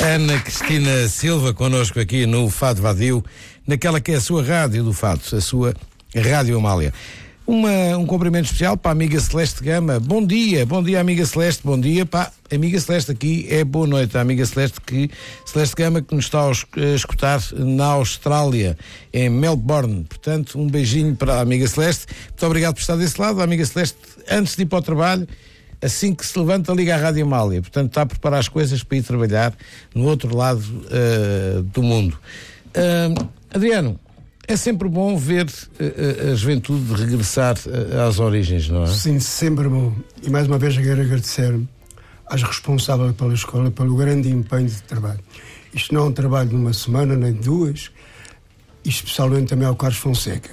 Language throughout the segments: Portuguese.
Ana Cristina Silva connosco aqui no Fado Vadio, naquela que é a sua rádio do Fado, a sua Rádio Amália. Um cumprimento especial para a amiga Celeste Gama. Bom dia amiga Celeste, bom dia para a amiga Celeste aqui, é boa noite a amiga Celeste Gama que nos está a escutar na Austrália, em Melbourne. Portanto, um beijinho para a amiga Celeste, muito obrigado por estar desse lado. A amiga Celeste, antes de ir para o trabalho, assim que se levanta, liga à Rádio Amália, portanto está a preparar as coisas para ir trabalhar no outro lado do mundo. Adriano, é sempre bom ver a juventude regressar às origens, não é? Sim, sempre bom. E mais uma vez eu quero agradecer às responsáveis pela escola pelo grande empenho de trabalho. Isto não é um trabalho de uma semana, nem de duas, e especialmente também ao Carlos Fonseca.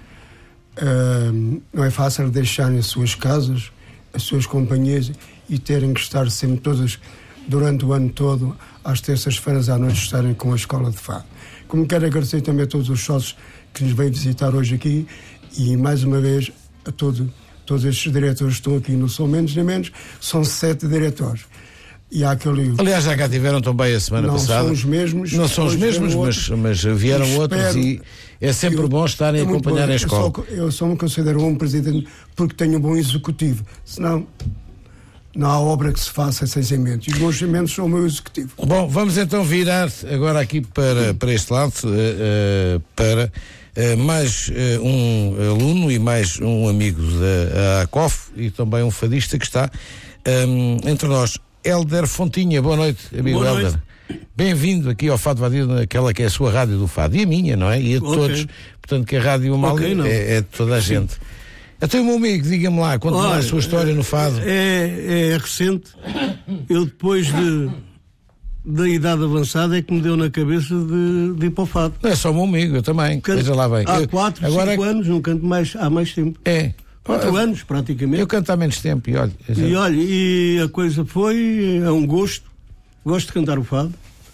Não é fácil deixarem as suas casas, as suas companhias e terem que estar sempre todas, durante o ano todo, às terças-feiras à noite, estarem com a escola de fado. Como quero agradecer também a todos os sócios que nos vêm visitar hoje aqui e, mais uma vez, a todos estes diretores que estão aqui, não são menos nem menos, são 7 diretores. E há aquele... Aliás, já cá tiveram também a semana passada. Não são os mesmos. Não são os mesmos, mas vieram outros e é sempre bom estarem a acompanhar a escola. Eu só me considero um presidente porque tenho um bom executivo, senão... não há obra que se faça sem emendos. E os meus emendos são o meu executivo. Bom, vamos então virar agora aqui para este lado, para mais um aluno e mais um amigo da ACOF e também um fadista que está entre nós. Hélder Fontinha, boa noite, amigo Hélder. Bem-vindo aqui ao Fado Vadio, naquela que é a sua rádio do Fado. E a minha, não é? E a de todos. Portanto, que a Rádio Amália é de toda a gente. Até o meu amigo, diga-me lá, conta-me a sua história no Fado. É recente. Eu, depois da idade avançada, é que me deu na cabeça de ir para o Fado. Não é só o meu amigo, eu também. Veja lá bem. Há 4, 5 anos, não canto mais, há mais tempo. 4 anos, praticamente. Eu canto há menos tempo, e olha... E a coisa é um gosto. Gosto de cantar o Fado.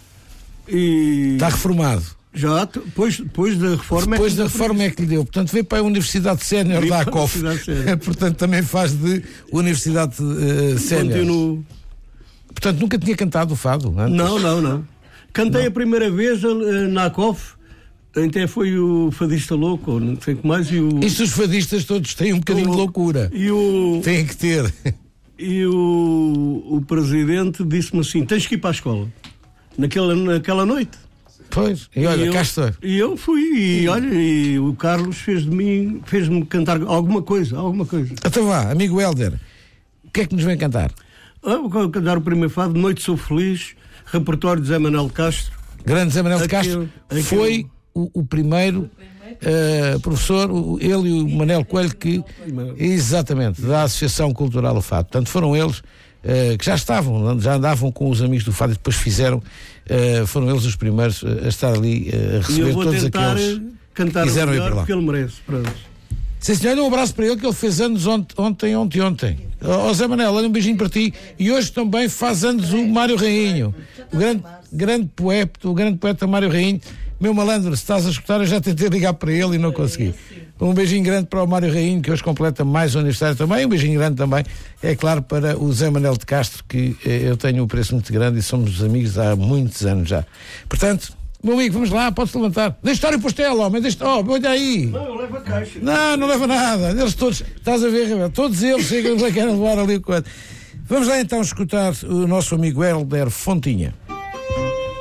Está reformado? Já, depois da reforma. Depois da reforma é que lhe deu. Portanto, veio para a Universidade Sénior da ACOF. Portanto, também faz de Universidade Sénior. Portanto, nunca tinha cantado o Fado antes? Não. Cantei a primeira vez na ACOF. Até foi o fadista louco, não sei o que mais. Isto os fadistas todos têm um bocadinho de loucura. Têm que ter. E o presidente disse-me assim: tens que ir para a escola. Naquela noite. Pois, e olha, cá estou. E eu fui, e o Carlos fez-me cantar alguma coisa. Então vá, amigo Hélder, o que é que nos vem cantar? Vou cantar o primeiro fado, Noite Sou Feliz, repertório de Zé Manuel de Castro. Grande Zé Manuel de Castro, foi o primeiro professor, ele e o Manel Coelho, exatamente, da Associação Cultural do Fado. Portanto, foram eles que já andavam com os amigos do Fado e depois foram eles os primeiros a estar ali a receber todos aqueles que quiseram ir para lá. Porque ele merece. Sim, senhor, um abraço para ele, que ele fez anos ontem. Zé Manel, olha, um beijinho para ti. E hoje também faz anos o Mário Rainho, o grande poeta Mário Rainho. Meu malandro, se estás a escutar, eu já tentei ligar para ele e não consegui. Um beijinho grande para o Mário Rainho, que hoje completa mais um aniversário também. Um beijinho grande também, é claro, para o Zé Manuel de Castro, que eu tenho um preço muito grande e somos amigos há muitos anos já. Portanto, meu amigo, vamos lá, pode-se levantar. Deixa estar o pastel, homem, olha aí. Não, eu levo a caixa. Não leva nada. Eles todos, estás a ver, todos eles chegam a querer levar ali o quadro. Vamos lá então escutar o nosso amigo Hélder Fontinha.